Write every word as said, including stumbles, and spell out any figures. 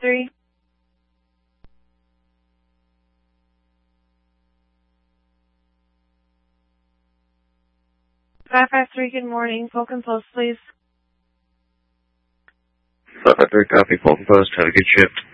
three. five five three, good morning. Fulton Post, please. five five three, copy. Fulton Post. Have a good shift.